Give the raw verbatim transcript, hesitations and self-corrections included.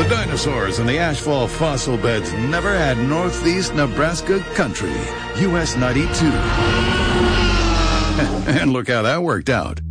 Dinosaurs and the asphalt fossil beds never had Northeast Nebraska country. U S ninety-two. And look how that worked out.